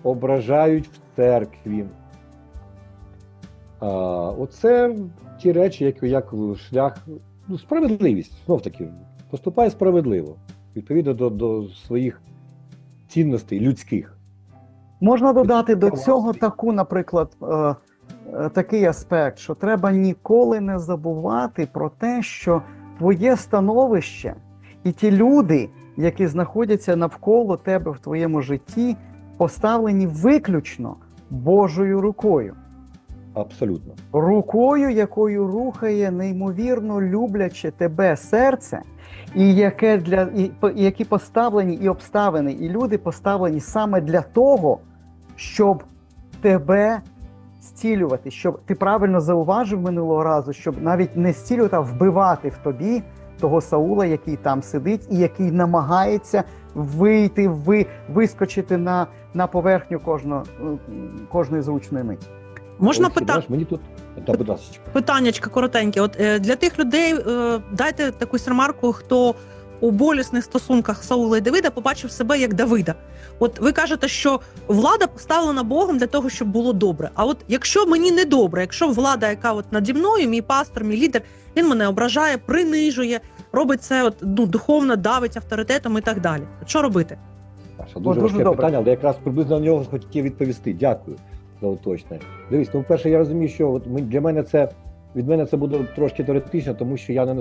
ображають в церкві. Оце ті речі, як шлях, справедливість, знов-таки, поступає справедливо, відповідно до своїх цінностей людських. Можна додати до цього наприклад, такий аспект, що треба ніколи не забувати про те, що твоє становище і ті люди, які знаходяться навколо тебе в твоєму житті, поставлені виключно Божою рукою. Абсолютно. Рукою, якою рухає неймовірно любляче тебе серце, і які поставлені і обставини, і люди поставлені саме для того, щоб тебе зцілювати, щоб ти правильно зауважив минулого разу, щоб навіть не зцілювати, а вбивати в тобі того Саула, який там сидить і який намагається вийти, вискочити на поверхню кожної зручної миті. Можна питаннячка коротеньке. От для тих людей дайте якусь ремарку, хто у болісних стосунках Саула і Давида побачив себе як Давида. От ви кажете, що влада поставлена Богом для того, щоб було добре. А от якщо мені не добре, якщо влада, яка от наді мною, мій пастор, мій лідер, він мене ображає, принижує, робить це духовно, давить авторитетом і так далі. Що робити? Саша, дуже важке питання, але якраз приблизно на нього хотів відповісти. Дякую за уточнення. Дивись, по-перше, я розумію, що від мене це буде трошки теоретично, тому що я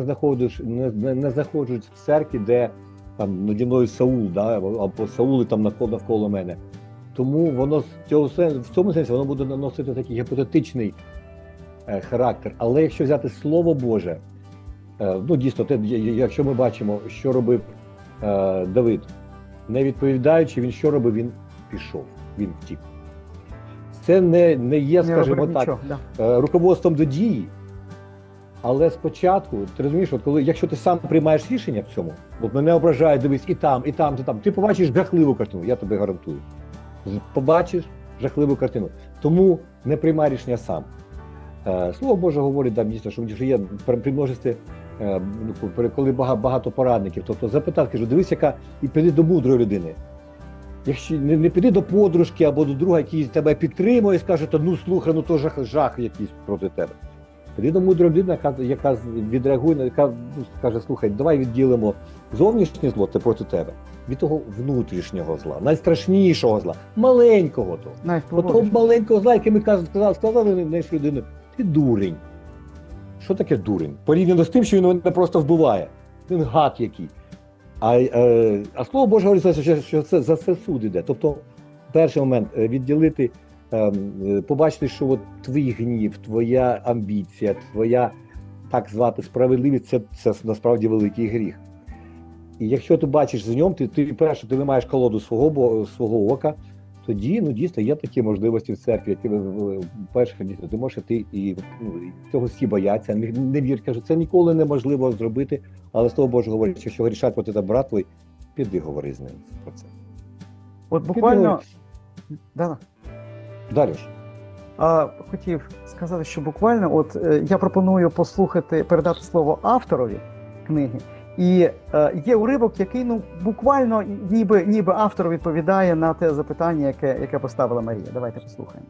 не знаходжусь в церкві, де там наді мною Саул, або Саули там навколо мене. Тому воно в цьому сенсі воно буде носити такий гіпотетичний характер. Але якщо взяти Слово Боже, дійсно, якщо ми бачимо, що робив Давид, не відповідаючи, він що робив? Він пішов, він втік. Це не є, скажімо так, руководством до дії, але спочатку, ти розумієш, якщо ти сам приймаєш рішення в цьому, мене ображає, дивись, і там, ти побачиш жахливу картину, я тобі гарантую. Побачиш жахливу картину. Тому не приймай рішення сам. Слово Боже говорить, дійсно, що є при множестві, коли багато порадників, тобто запитати, кажу, дивись, і піди до мудрої людини. Якщо не піди до подружки або до друга, який тебе підтримує і скаже, слухай, то жах якийсь проти тебе. Піди до мудрої людини, яка відреагує, яка скаже, слухай, давай відділимо зовнішнє зло, це проти тебе, від того внутрішнього зла, найстрашнішого зла, маленького того. Того маленького зла, який ми сказали нашу людину, ти дурень. Що таке дурень? Порівняно з тим, що він мене просто вбиває. Він гад який. А Слово Боже говорить, що за це суд іде. Тобто, перший момент – відділити, побачити, що твій гнів, твоя амбіція, твоя, так звати, справедливість – це насправді великий гріх. І якщо ти бачиш за ньому, ти вимаєш колоду свого ока, тоді, дійсно, є такі можливості в церкві, які, перше, ти можеш йти і цього всі бояться. Не вір, кажу, це ніколи неможливо зробити, але Слово Боже говорить, що якщо грішать проти тебе брат твій, піди говори з ним про це. От буквально... Дарюш. Хотів сказати, що буквально, я пропоную передати слово авторові книги. І є уривок, який буквально ніби автор відповідає на те запитання, яке поставила Марія. Давайте послухаємо.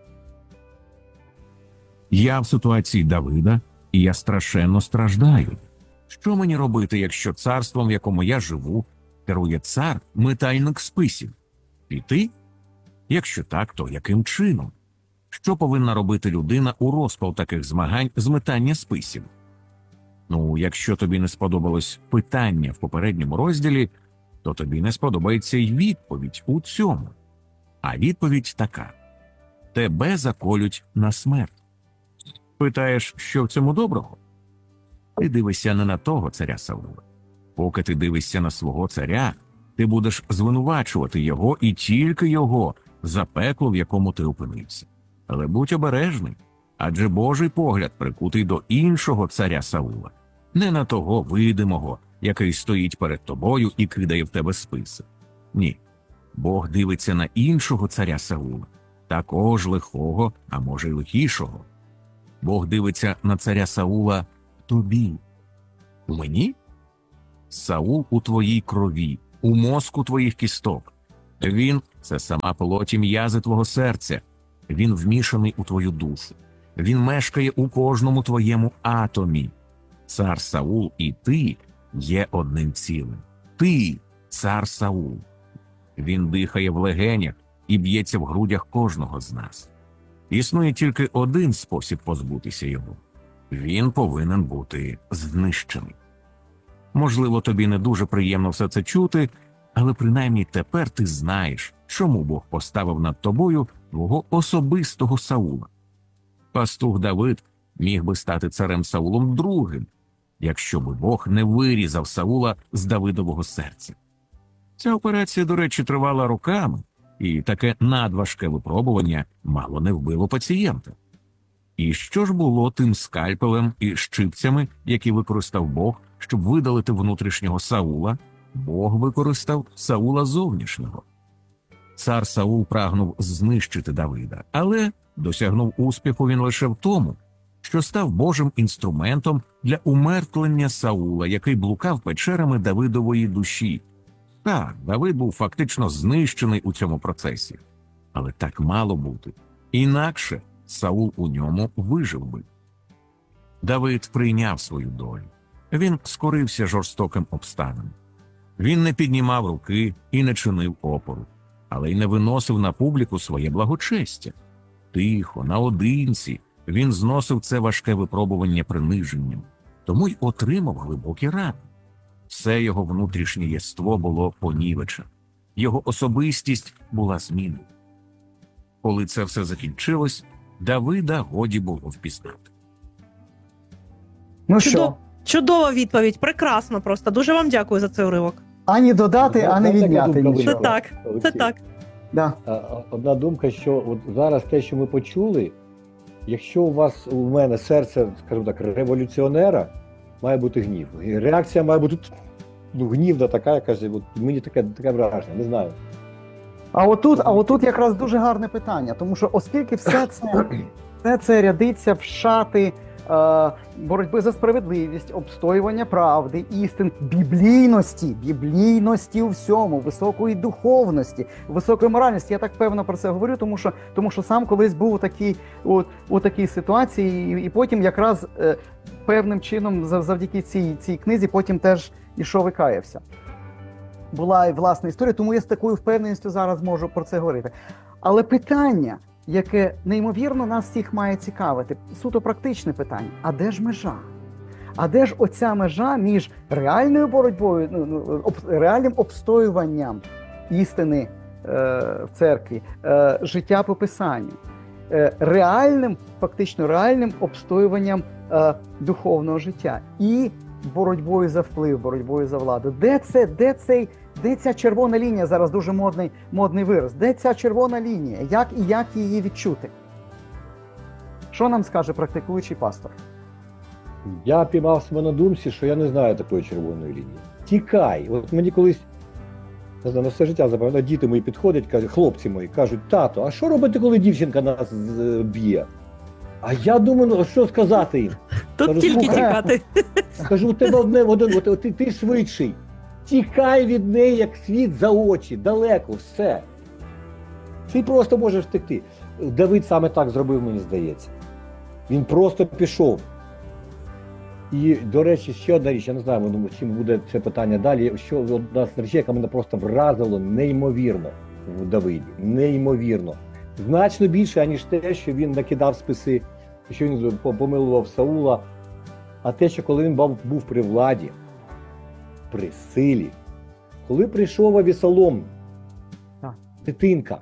Я в ситуації Давида, і я страшенно страждаю. Що мені робити, якщо царством, в якому я живу, керує цар, метальник списів? Піти? Якщо так, то яким чином? Що повинна робити людина у розпал таких змагань з метання списів? Якщо тобі не сподобалось питання в попередньому розділі, то тобі не сподобається й відповідь у цьому. А відповідь така. Тебе заколють на смерть. Питаєш, що в цьому доброго? Ти дивишся не на того царя Саула. Поки ти дивишся на свого царя, ти будеш звинувачувати його і тільки його за пекло, в якому ти опинився. Але будь обережний, адже Божий погляд прикутий до іншого царя Саула. Не на того видимого, який стоїть перед тобою і кидає в тебе списи. Ні. Бог дивиться на іншого царя Саула, також лихого, а може й лихішого. Бог дивиться на царя Саула в тобі. У мені? Саул у твоїй крові, у мозку твоїх кісток. Він Це сама плоть і м'язи твого серця. Він вмішаний у твою душу. Він мешкає у кожному твоєму атомі. Цар Саул і ти є одним цілим. Ти – цар Саул. Він дихає в легенях і б'ється в грудях кожного з нас. Існує тільки один спосіб позбутися його. Він повинен бути знищений. Можливо, тобі не дуже приємно все це чути, але принаймні тепер ти знаєш, чому Бог поставив над тобою твого особистого Саула. Пастух Давид міг би стати царем Саулом другим, якщо би Бог не вирізав Саула з Давидового серця. Ця операція, до речі, тривала роками, і таке надважке випробування мало не вбило пацієнта. І що ж було тим скальпелем і щипцями, які використав Бог, щоб видалити внутрішнього Саула? Бог використав Саула зовнішнього. Цар Саул прагнув знищити Давида, але досягнув успіху він лише в тому, що став Божим інструментом для умертвлення Саула, який блукав печерами Давидової душі. Так, Давид був фактично знищений у цьому процесі. Але так мало бути. Інакше Саул у ньому вижив би. Давид прийняв свою долю. Він скорився жорстоким обставинам. Він не піднімав руки і не чинив опору, але й не виносив на публіку своє благочестя. Тихо, наодинці, він зносив це важке випробування приниженням, тому й отримав глибокі рани. Все його внутрішнє єство було понівечено. Його особистість була змінена. Коли це все закінчилось, Давида годі було впізнати. Ну Чудо- що, Чудова відповідь, прекрасно просто. Дуже вам дякую за цей уривок. ані додати, ані Така відняти думка нічого. Це так, це Олексій. так. Да. Одна думка, що от зараз те, що ми почули, якщо у мене серце, скажімо так, революціонера, має бути гнів. І реакція має бути гнівна така, яка ж, от мені таке враження, не знаю. А отут якраз дуже гарне питання, тому що оскільки все це рядиться в шати боротьби за справедливість, обстоювання правди, істин, біблійності у всьому, високої духовності, високої моральності. Я так певно про це говорю, тому що сам колись був у такій ситуації, і потім якраз певним чином завдяки цій книзі потім теж ішов і каявся. Була і власна історія, тому я з такою впевненістю зараз можу про це говорити. Але питання, яке неймовірно нас всіх має цікавити, суто практичне питання. А де ж межа? А де ж оця межа між реальною боротьбою, реальним обстоюванням істини в церкві, життя по Писанню, фактично реальним обстоюванням духовного життя і боротьбою за вплив, боротьбою за владу? Де ця червона лінія? Зараз дуже модний вираз. Де ця червона лінія? Як її відчути? Що нам скаже практикуючий пастор? Я піймав себе на думці, що я не знаю такої червоної лінії. Тікай! От мені колись, не знаю, на все життя запевно, діти мої підходять, хлопці мої, кажуть: тато, а що робити, коли дівчинка нас б'є? А я думаю, ну що сказати їм? Тут Кажу, тільки слухай, тікати. Кажу, у тебе один, ти швидший. Тікай від неї, як світ за очі, далеко, все. Ти просто можеш втекти. Давид саме так зробив, мені здається. Він просто пішов. І, до речі, ще одна річ, я не знаю, чим буде це питання далі, що одна з речей, яка мене просто вразило неймовірно в Давиді. Неймовірно. Значно більше, аніж те, що він накидав списи, що він помилував Саула, а те, що коли він був при владі, при силі, коли прийшов Авесолом, дитинка,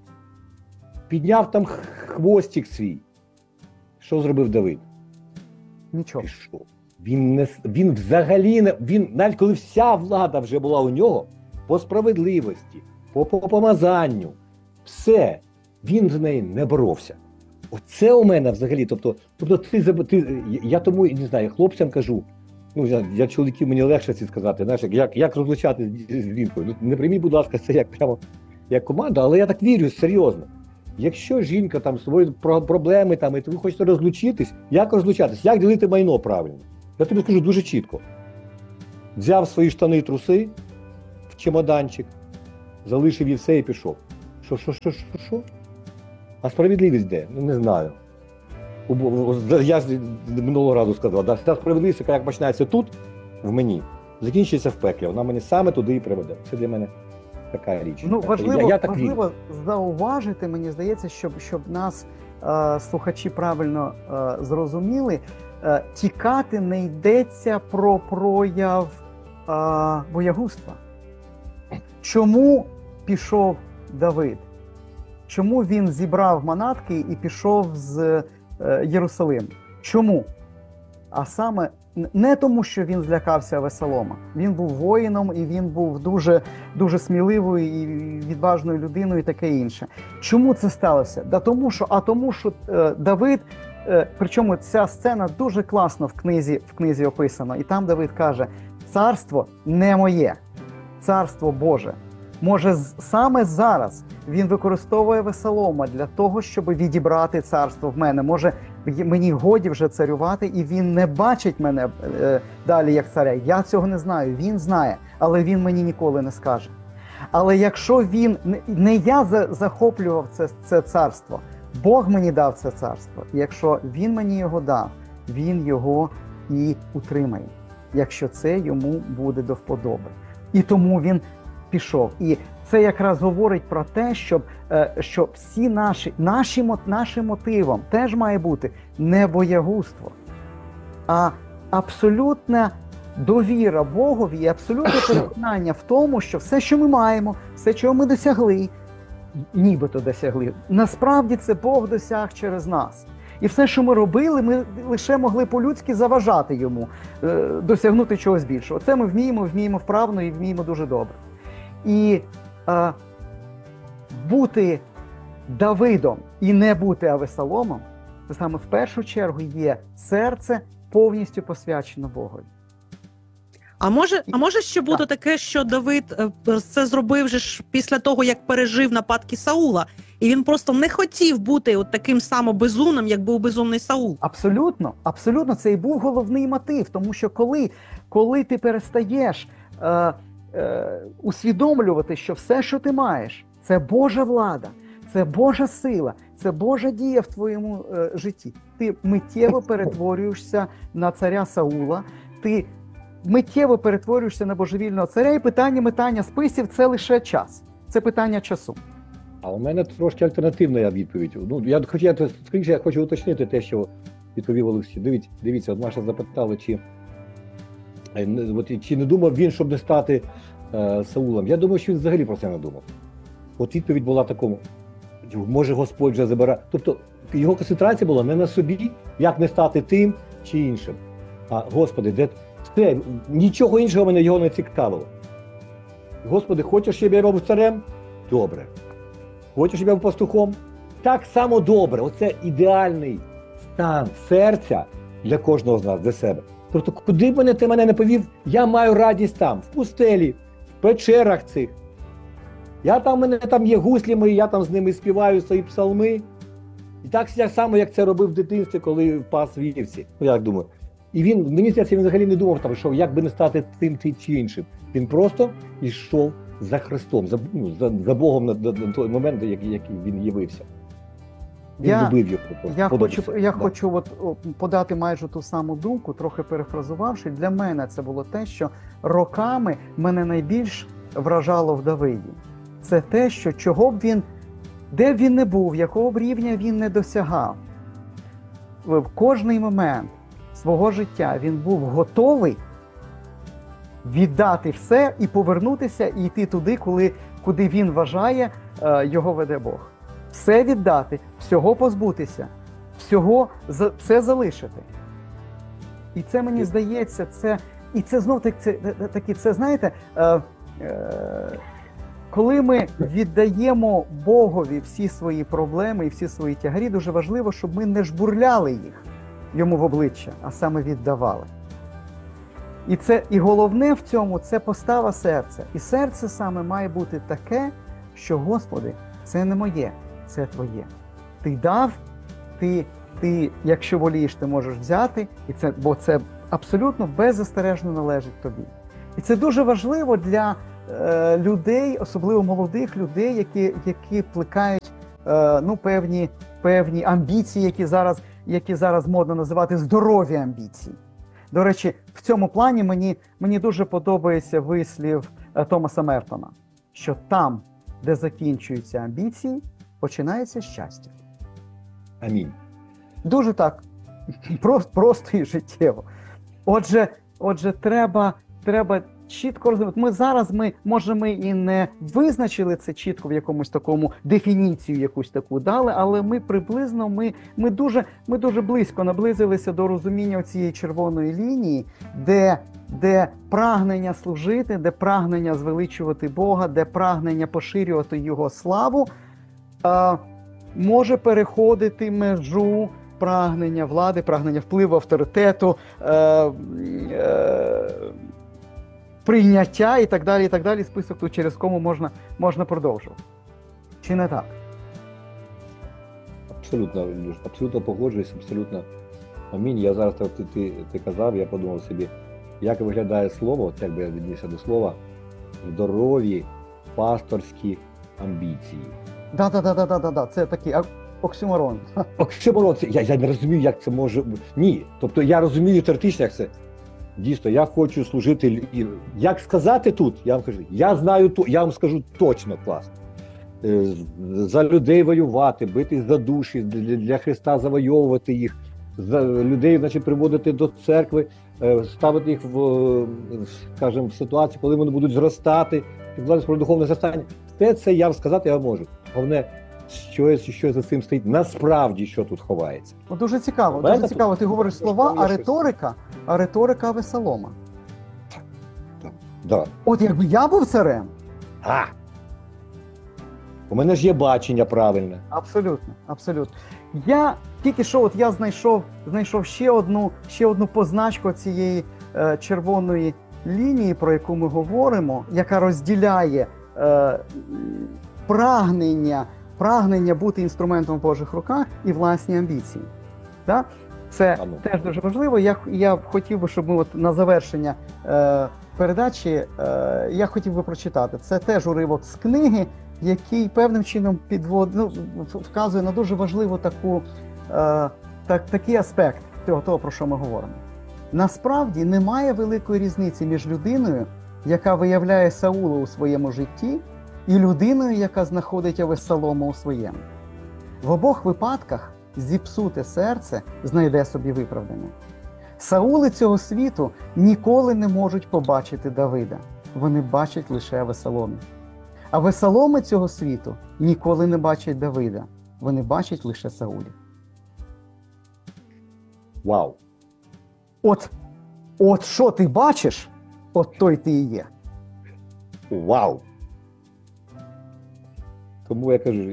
підняв там хвостик свій, що зробив Давид? Нічого. Пішов. Він взагалі не, навіть коли вся влада вже була у нього, по справедливості, по помазанню, все, він з нею не боровся. Оце у мене взагалі, тобто я тому, не знаю, хлопцям кажу, я чоловіків, мені легше це сказати, знаєш, як розлучати з жінкою. Не прийміть, будь ласка, це як команда, але я так вірю, серйозно. Якщо жінка там свої проблеми, там, і ви хочете розлучитись, як розлучатись? Як ділити майно правильно? Я тобі скажу дуже чітко. Взяв свої штани і труси в чемоданчик, залишив їй все і пішов. Що? А справедливість де? Ну, не знаю. Я ж минулого разу сказав, да, вся справедливість, яка як починається тут, в мені, закінчується в пеклі. Вона мене саме туди і приведе. Це для мене така річ. Ну, важливо, я так вірю. важливо зауважити, мені здається, щоб нас слухачі правильно зрозуміли, тікати не йдеться про прояв боягузтва. Чому пішов Давид? Чому він зібрав манатки і пішов з Єрусалиму? Чому? А саме не тому, що він злякався Авесолома. Він був воїном і він був дуже, дуже сміливою і відважною людиною і таке інше. Чому це сталося? Тому що Давид, причому ця сцена дуже класно в книзі описана. І там Давид каже: царство не моє, царство Боже. Може, саме зараз він використовує Авесолома для того, щоб відібрати царство в мене. Може, мені годі вже царювати, і він не бачить мене далі як царя. Я цього не знаю, він знає, але він мені ніколи не скаже. Але якщо він, не я захоплював це царство, Бог мені дав це царство. І якщо він мені його дав, він його і утримає, якщо це йому буде до вподоби. І тому він пішов. І це якраз говорить про те, що всі нашим мотивом теж має бути не боягузтво, а абсолютна довіра Богові і абсолютне переконання в тому, що все, що ми маємо, все, чого ми досягли, нібито досягли, насправді це Бог досяг через нас. І все, що ми робили, ми лише могли по-людськи заважати йому досягнути чогось більшого. Це ми вміємо вправно і вміємо дуже добре. І бути Давидом і не бути Авесоломом, це саме в першу чергу є серце повністю посвячено Богові. А може ще бути таке, що Давид це зробив же ж після того, як пережив нападки Саула, і він просто не хотів бути от таким само безумним, як був безумний Саул? Абсолютно, це і був головний мотив, тому що коли ти перестаєш усвідомлювати, що все, що ти маєш, це Божа влада, це Божа сила, це Божа дія в твоєму житті. Ти миттєво перетворюєшся на царя Саула, ти миттєво перетворюєшся на божевільного царя, і питання метання списів – це лише час. Це питання часу. А у мене трошки альтернативна відповідь. Ну, я хочу уточнити те, що відповів Олексій. Дивіться, от Маша запитала, чи не думав він, щоб не стати Саулом. Я думаю, що він взагалі про це не думав. От відповідь була такому: може Господь вже забирає. Тобто його концентрація була не на собі, як не стати тим чи іншим. А Господи, де все, нічого іншого мене його не цікавило. Господи, хочеш, щоб я був царем? Добре. Хочеш, щоб я був пастухом? Так само добре. Оце ідеальний стан серця для кожного з нас, для себе. Тобто, куди б ти мене не повів, я маю радість там, в пустелі, в печерах цих. Мене там є гуслі мої, я там з ними співаю свої псалми. І так само, як це робив в дитинстві, коли пас вівці. Ну, я так думаю. І мені здається, він взагалі не думав, що як би не стати тим чи іншим. Він просто йшов за Христом, за Богом на той момент, який він явився. Він любив його. Я хочу подати майже ту саму думку, трохи перефразувавши. Для мене це було те, що роками мене найбільш вражало в Давиді. Це те, що де б він не був, якого б рівня він не досягав, в кожний момент свого життя він був готовий віддати все і повернутися, і йти туди, куди він вважає, його веде Бог. Все віддати, всього позбутися, все залишити. І це, мені здається, це знов таки, знаєте, коли ми віддаємо Богові всі свої проблеми і всі свої тягарі, дуже важливо, щоб ми не жбурляли їх йому в обличчя, а саме віддавали. І головне в цьому – це постава серця. І серце саме має бути таке, що, Господи, це не моє, це Твоє. Ти дав, ти, якщо волієш, ти можеш взяти, бо це абсолютно беззастережно належить Тобі. І це дуже важливо для людей, особливо молодих людей, які плекають певні амбіції, які зараз модно називати здорові амбіції. До речі, в цьому плані мені дуже подобається вислів Томаса Мертона, що там, де закінчуються амбіції, починається щастя. Амінь. Дуже так, просто і життєво. Отже, треба чітко розуміти. Ми може і не визначили це чітко в якомусь такому дефініцію якусь таку дали, але ми приблизно, ми дуже близько наблизилися до розуміння цієї червоної лінії, де прагнення служити, де прагнення звеличувати Бога, де прагнення поширювати Його славу, може переходити межу прагнення влади, прагнення впливу, авторитету, прийняття і так далі, список тут через кому можна продовжувати. Чи не так? Абсолютно, Ілюш, абсолютно погоджуюсь, абсолютно. Амінь. Я зараз, ти казав, я подумав собі, як виглядає слово, от як би я віднісся до слова, здорові пасторські амбіції. Да, це такий оксюморон. Оксюморон, я не розумію, як це може... Ні, тобто я розумію теоретично, як це. Дійсно, я хочу служити... Як сказати тут? Я вам кажу, я знаю, я вам скажу точно класно. За людей воювати, битись за душі, для Христа завойовувати їх, за людей, значить, приводити до церкви, ставити їх в ситуацію, коли вони будуть зростати, піклуватися про духовне зростання. Все це я вам сказати я можу. Головне, що за цим стоїть, насправді, що тут ховається. Дуже цікаво. Ти говориш слова, а риторика Авесолома. Да. От якби я був царем. У мене ж є бачення правильне. Абсолютно. Я тільки що я знайшов ще одну позначку цієї червоної лінії, про яку ми говоримо, яка розділяє прагнення бути інструментом в Божих руках і власні амбіції. Так? Це теж дуже важливо. Я хотів би, щоб ми на завершення передачі, я хотів би прочитати. Це теж уривок з книги, який певним чином вказує на дуже важливу такий аспект того, про що ми говоримо. Насправді немає великої різниці між людиною, яка виявляє Саула у своєму житті, і людиною, яка знаходить Авесолома у своєму. В обох випадках зіпсуте серце знайде собі виправдання. Саули цього світу ніколи не можуть побачити Давида. Вони бачать лише Авесолома. А Авесоломи цього світу ніколи не бачать Давида. Вони бачать лише Саулі. Вау! От що ти бачиш, от той ти і є. Вау! Тому я кажу,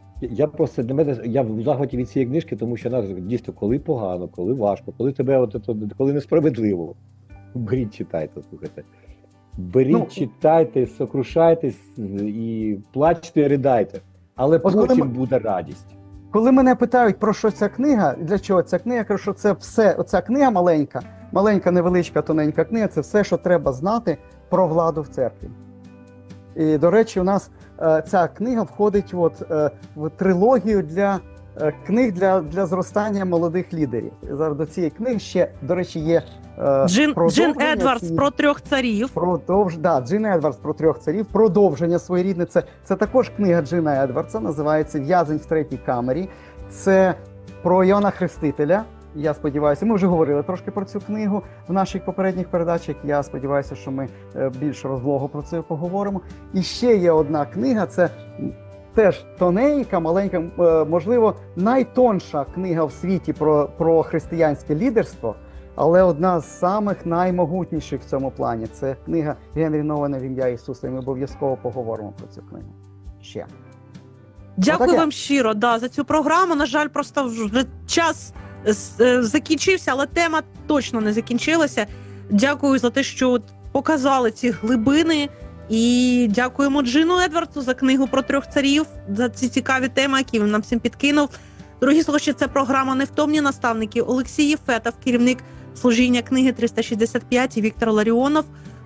я в захваті від цієї книжки, тому що дійсно, коли погано, коли важко, коли несправедливо, беріть, читайте, слухайте. Читайте, сокрушайтесь і плачте, ридайте. Але потім буде радість. Коли мене питають, про що ця книга, для чого ця книга, я кажу, що це все, оця книга маленька, невеличка, тоненька книга, це все, що треба знати про владу в церкві. І, до речі, у нас ця книга входить в трилогію книг для зростання молодих лідерів. Зараз до цієї книги ще, до речі, є Джин Едвардс про трьох царів. Джин Едвардс про трьох царів. Продовження своєрідне. Це також книга Джина Едвардса, називається «В'язень в третій камері». Це про Іоанна Хрестителя. Я сподіваюся, ми вже говорили трошки про цю книгу в наших попередніх передачах. Я сподіваюся, що ми більш розлого про це поговоримо. І ще є одна книга, це теж тоненька, маленька, можливо, найтонша книга в світі про християнське лідерство, але одна з самих наймогутніших в цьому плані. Це книга Генрі Нована «В ім'я Ісуса», і ми обов'язково поговоримо про цю книгу. Ще. Дякую вам щиро за цю програму. На жаль, просто вже час закінчився, але тема точно не закінчилася. Дякую за те, що показали ці глибини. І дякуємо Джину Едвардсу за книгу про трьох царів, за ці цікаві теми, які він нам всім підкинув. Дорогі слухачі, це програма «Невтомні наставники». Олексій Єфетов, керівник служіння книги 365, і Віктор Ларіонов,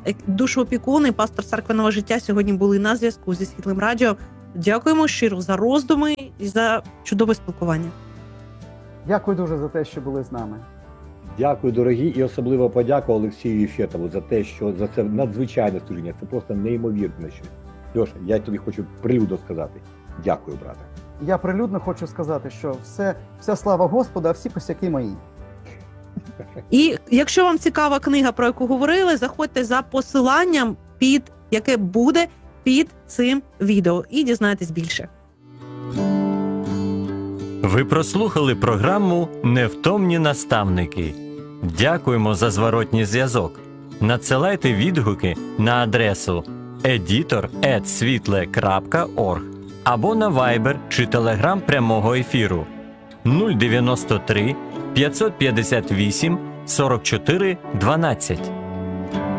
душоопікун і пастор церкви «Нове життя» сьогодні були на зв'язку зі Світлим Радіо. Дякуємо щиро за роздуми і за чудове спілкування. Дякую дуже за те, що були з нами. Дякую, дорогі, і особливо подяка Олексію Єфєтову за те, що за це надзвичайне служіння. Це просто неймовірне щось. Льоша, я тобі хочу прилюдно сказати. Дякую, брате. Я прилюдно хочу сказати, що вся слава Господа, а всі косяки мої. І якщо вам цікава книга, про яку говорили, заходьте за посиланням, яке буде під цим відео, і дізнайтесь більше. Ви прослухали програму «Невтомні наставники». Дякуємо за зворотній зв'язок. Надсилайте відгуки на адресу editor@svitle.org або на Viber чи Telegram прямого ефіру 093 558 44 12.